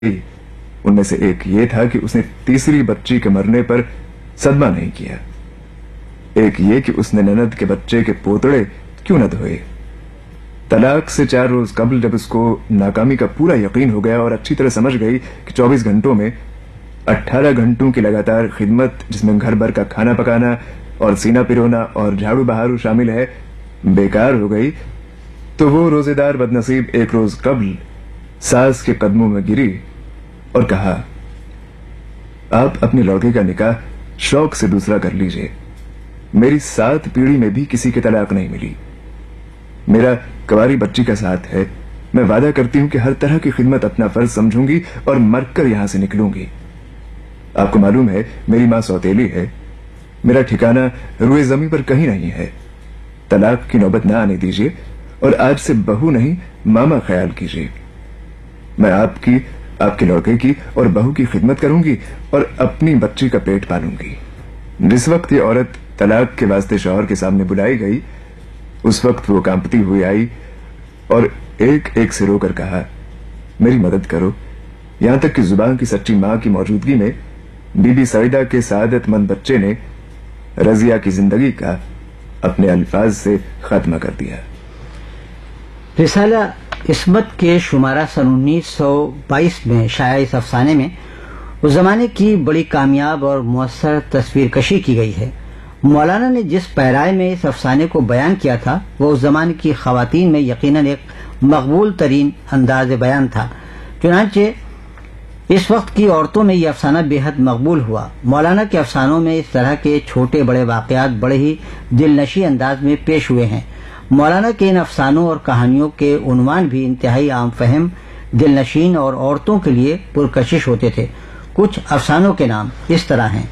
उनमें से एक ये था कि उसने तीसरी बच्ची के मरने पर सदमा नहीं किया, एक ये कि उसने ननद के बच्चे के पोतड़े क्यों न धोए। तलाक से 4 रोज कबल जब उसको नाकामी का पूरा यकीन हो गया और अच्छी तरह समझ गई कि 24 घंटों में 18 घंटों की लगातार खिदमत, जिसमें घर भर का खाना पकाना और सीना पिरोना और झाड़ू बहारू शामिल है, बेकार हो गई, तो वो रोजेदार बदनसीब एक रोज कबल सास के कदमों में गिरी और कहा, आप अपने लड़के का निकाह शौक से दूसरा कर लीजिए। मेरी 7 पीढ़ी में भी किसी की तलाक नहीं मिली। मेरा कवारी बच्ची का साथ है। मैं वादा करती हूं कि हर तरह की खिदमत अपना फर्ज समझूंगी और मरकर यहां से निकलूंगी। आपको मालूम है मेरी मां सौतेली है, मेरा ठिकाना रुए जमीन पर कहीं नहीं है। तलाक की नौबत ना आने दीजिए और आज से बहू नहीं मामा ख्याल कीजिए। मैं आपकी, आपके लड़के की और बहू की खिदमत करूंगी और अपनी बच्ची का पेट पालूंगी। जिस वक्त ये औरत तलाक के वास्ते शौहर के सामने बुलाई गई, उस वक्त वो कांपती हुई आई और एक एक से रोकर कहा, मेरी मदद करो। यहां तक कि जुबान की सच्ची मां की मौजूदगी में बीबी सईदा के सआदतमंद बच्चे ने रजिया की जिंदगी का अपने अल्फाज से खात्मा कर दिया। रिसाला इस्मत के शुमारा सन 1922 में शाया इस अफसाने में उस जमाने की बड़ी कामयाब और मुअस्सर तस्वीर कशी की गई है। मौलाना ने जिस पैराए में इस अफसाने को बयान किया था वो उस जमाने की खवातीन में यकीनन एक मकबूल तरीन अंदाज बयान था। चुनांचे इस वक्त की औरतों में यह अफसाना बेहद मकबूल हुआ। मौलाना के अफसानों में इस तरह के छोटे बड़े वाकयात बड़े ही दिलनशी अंदाज में पेश हुए हैं। मौलाना के इन अफसानों और कहानियों के उन्वान भी इंतहाई आम फहम, दिलनशीन और औरतों के लिए पुरकशिश होते थे। कुछ अफसानों के नाम इस तरह हैं: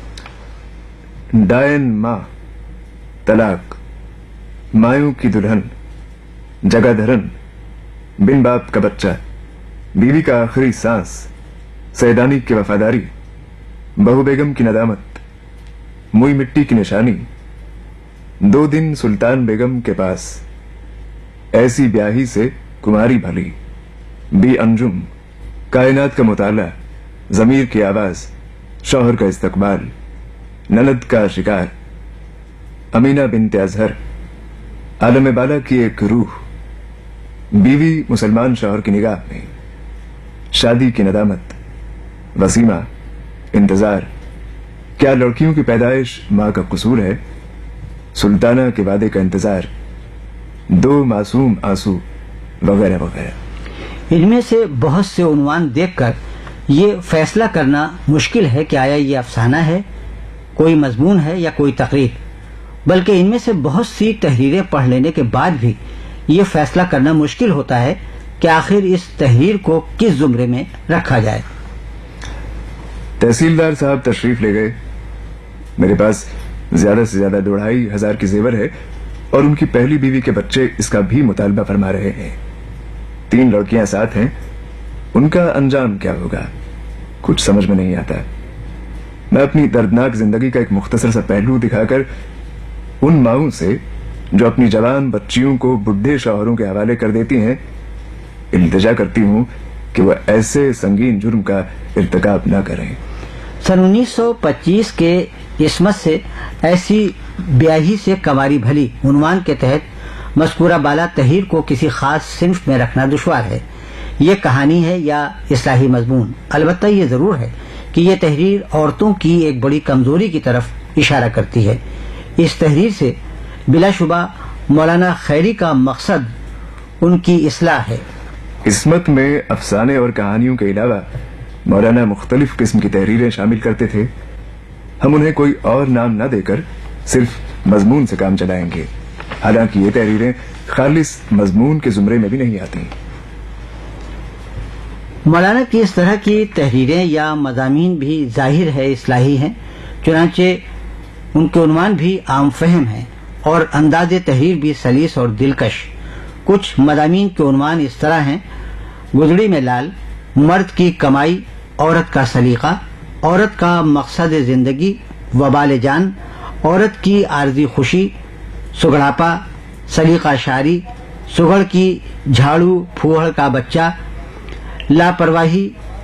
डायन माँ, तलाक, मायूं की दुल्हन, जगाधरन, बिन बाप का बच्चा, बीवी का आखिरी सांस, सैदानी की वफादारी, बहू बेगम की नदामत, मुई मिट्टी की निशानी, 2 दिन सुल्तान बेगम के पास, ऐसी ब्याही से कुमारी भली, बी अंजुम, कायनात का मुताला, जमीर की आवाज, शौहर का इस्तकबाल, ननद का शिकार, अमीना बिनते अजहर, आलम बाला की एक रूह, बीवी मुसलमान शौहर की निगाह में, शादी की नदामत, वसीमा, इंतजार, क्या लड़कियों की पैदाइश मां का कसूर है, सुल्ताना के वादे का इंतजार, 2 मासूम आंसू, वगैरह वगैरह। इनमें से बहुत से उन्वान देखकर ये फैसला करना मुश्किल है कि आया ये अफसाना है, कोई मजमून है या कोई तकरीर, बल्कि इनमें से बहुत सी तहरीरें पढ़ लेने के बाद भी ये फैसला करना मुश्किल होता है कि आखिर इस तहरीर को किस जुमरे में रखा जाए। तहसीलदार साहब तशरीफ ले गए। मेरे पास ज्यादा से ज्यादा 2,500 की जेवर है और उनकी पहली बीवी के बच्चे इसका भी मुतालबा फरमा रहे हैं। 3 लड़कियां साथ हैं, उनका अंजाम क्या होगा कुछ समझ में नहीं आता। मैं अपनी दर्दनाक जिंदगी का एक मुख्तसर सा पहलू दिखाकर उन माओं से जो अपनी जवान बच्चियों को बुढ़े शौहरों के हवाले कर देती हैं, इल्तिजा करती हूं कि वह ऐसे संगीन जुर्म का इर्तिकाब न करें। सन 1925 के इस्मत से ऐसी ब्याही से कवारी भली उन्वान के तहत मज़कूरा बाला तहरीर को किसी खास सिन्फ में रखना दुश्वार है। ये कहानी है या इस्लाही मजमून। अलबत्ता ये जरूर है कि ये तहरीर औरतों की एक बड़ी कमजोरी की तरफ इशारा करती है। इस तहरीर से बिलाशुबा मौलाना खैरी का मकसद उनकी इस्लाह है। इस्मत में अफसाने और कहानियों के अलावा मौलाना मुख्तलिफ किस्म की तहरीरें शामिल करते थे। हम उन्हें कोई और नाम न देकर सिर्फ मजमून से काम चलाएंगे, हालांकि ये तहरीरें खालिस मजमून के जुमरे में भी नहीं आती। मौलाना की इस तरह की तहरीरें या मज़ामीन भी जाहिर है इस्लाही हैं, चुनांचे उनके उन्वान भी आम फहम हैं और अंदाज तहरीर भी सलीस और दिलकश। कुछ मज़ामीन के उन्वान इस तरह हैं: गुदड़ी में लाल, मर्द की कमाई, औरत का सलीका, औरत का मकसद जिंदगी, वबाल जान, औरत की आरजी खुशी, सुगड़ापा, सलीका शारी, सुगड़ की झाड़ू फूहड़ का बच्चा, लापरवाही,